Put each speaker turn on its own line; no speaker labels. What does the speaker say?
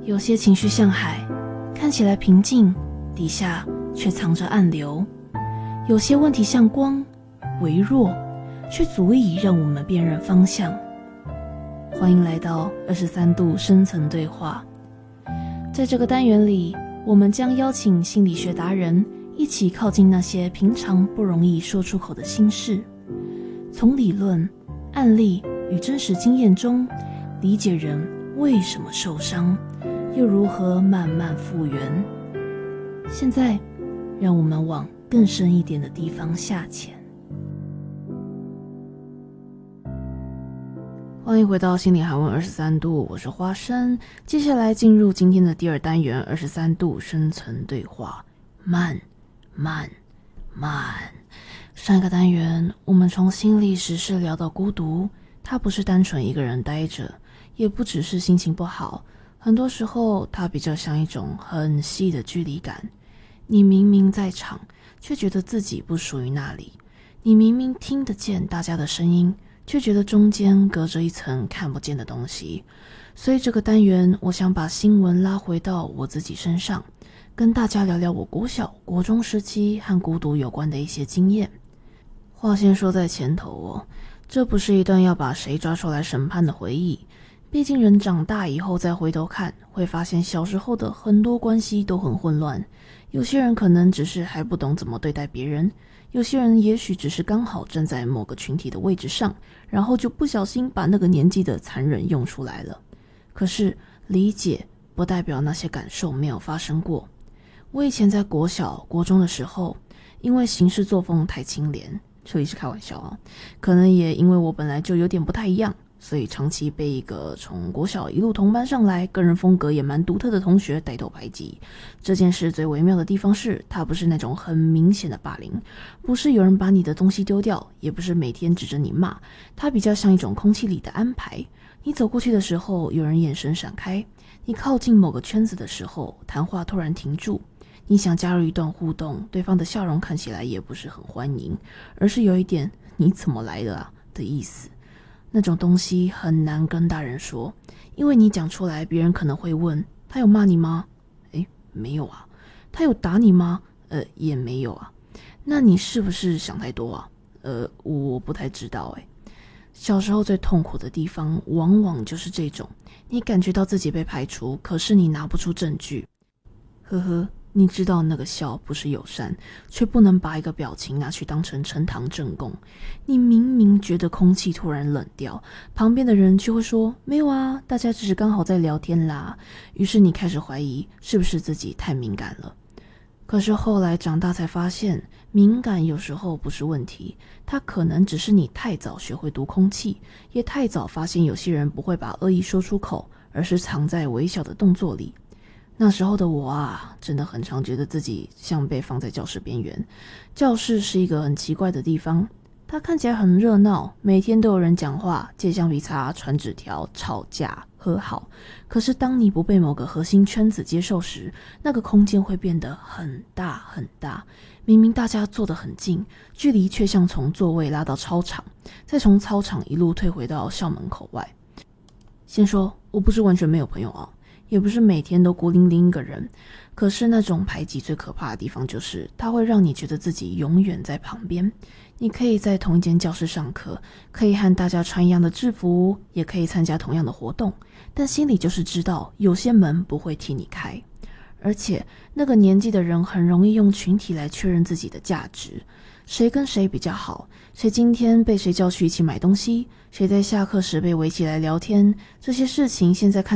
有些情绪像海，看起来平静，底下却藏着暗流；有些问题像光，微弱，却足以让我们辨认方向。欢迎来到23度深层对话。在这个单元里，我们将邀请心理学达人一起靠近那些平常不容易说出口的心事，从理论、案例与真实经验中理解人为什么受伤，又如何慢慢复原。现在，让我们往更深一点的地方下潜。欢迎回到心理韩文23度，我是花生。接下来进入今天的第二单元23度深层对话。慢。上一个单元我们从心理时事聊到孤独，它不是单纯一个人待着，也不只是心情不好，很多时候它比较像一种很细的距离感。你明明在场，却觉得自己不属于那里；你明明听得见大家的声音，却觉得中间隔着一层看不见的东西。所以这个单元我想把新闻拉回到我自己身上，跟大家聊聊我国小、国中时期和孤独有关的一些经验。话先说在前头哦，这不是一段要把谁抓出来审判的回忆，毕竟人长大以后再回头看，会发现小时候的很多关系都很混乱。有些人可能只是还不懂怎么对待别人，有些人也许只是刚好站在某个群体的位置上，然后就不小心把那个年纪的残忍用出来了。可是理解不代表那些感受没有发生过。我以前在国小、国中的时候，因为行事作风太清廉，这里是开玩笑啊，可能也因为我本来就有点不太一样，所以长期被一个从国小一路同班上来，个人风格也蛮独特的同学带头排挤。这件事最微妙的地方是，他不是那种很明显的霸凌，不是有人把你的东西丢掉，也不是每天指着你骂，它比较像一种空气里的安排。你走过去的时候，有人眼神闪开；你靠近某个圈子的时候，谈话突然停住。你想加入一段互动，对方的笑容看起来也不是很欢迎，而是有一点你怎么来的啊的意思。那种东西很难跟大人说，因为你讲出来，别人可能会问，他有骂你吗？没有啊。他有打你吗？也没有啊。那你是不是想太多啊？我不太知道小时候最痛苦的地方往往就是这种，你感觉到自己被排除，可是你拿不出证据。呵呵，你知道那个笑不是友善，却不能把一个表情拿去当成呈堂证供。你明明觉得空气突然冷掉，旁边的人却会说没有啊，大家只是刚好在聊天啦。于是你开始怀疑是不是自己太敏感了。可是后来长大才发现，敏感有时候不是问题，它可能只是你太早学会读空气，也太早发现有些人不会把恶意说出口，而是藏在微小的动作里。那时候的我啊，真的很常觉得自己像被放在教室边缘。教室是一个很奇怪的地方，它看起来很热闹，每天都有人讲话、借橡皮擦、传纸条、吵架、和好。可是当你不被某个核心圈子接受时，那个空间会变得很大很大。明明大家坐得很近，距离却像从座位拉到操场，再从操场一路退回到校门口外。先说，我不是完全没有朋友啊，也不是每天都孤零零一个人，可是那种排挤最可怕的地方就是它会让你觉得自己永远在旁边。你可以在同一间教室上课，可以和大家穿一样的制服，也可以参加同样的活动，但心里就是知道有些门不会替你开。而且那个年纪的人很容易用群体来确认自己的价值，谁跟谁比较好，谁今天被谁叫去一起买东西，谁在下课时被围起来聊天，这些事情现在看